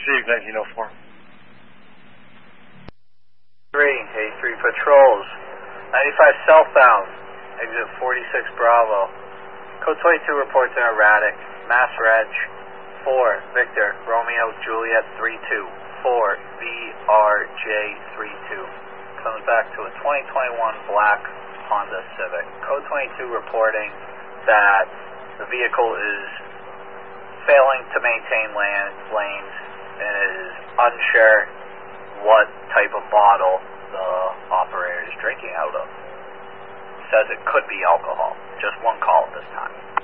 Received 1904. 3 patrols. 95 southbound, exit 46 Bravo. Code 22 reports an erratic. Mass Reg 4 Victor Romeo Juliet 32 4 VRJ 32. Comes back to a 2021 black Honda Civic. Code 22 reporting that the vehicle is failing to maintain lanes and is unsure what type of bottle the operator is drinking out of. Says it could be alcohol. Just one call at this time.